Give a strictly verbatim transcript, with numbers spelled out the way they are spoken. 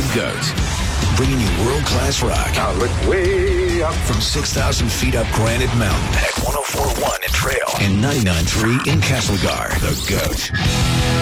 GOAT. Bringing you world-class rock. Now look way up. From six thousand feet up Granite Mountain at one oh four point one in Trail and ninety-nine point three in Castlegar. The GOAT.